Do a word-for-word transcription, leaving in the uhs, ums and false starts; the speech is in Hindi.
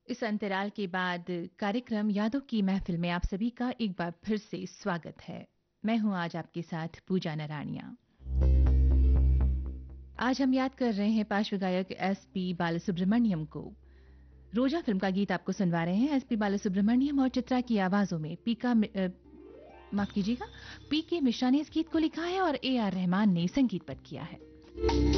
इस अंतराल के बाद कार्यक्रम यादों की महफिल में आप सभी का एक बार फिर से स्वागत है। मैं हूं आज आपके साथ पूजा नराणिया। आज हम याद कर रहे हैं पार्श्व गायक एस पी बालसुब्रमण्यम को। रोजा फिल्म का गीत आपको सुनवा रहे हैं एस पी बालसुब्रमण्यम और चित्रा की आवाजों में। पीका अ, माफ कीजिएगा, पी के मिश्रा ने इस गीत को लिखा है और ए आर रहमान ने संगीतबद्ध किया है।